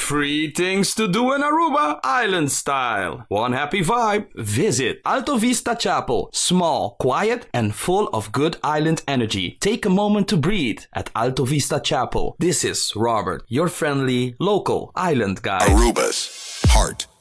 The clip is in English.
Free things to do in Aruba, island style. One happy vibe. Visit Alto Vista Chapel. Small, quiet, and full of good island energy. Take a moment to breathe at Alto Vista Chapel. This is Robert, your friendly local island guide. Aruba's heart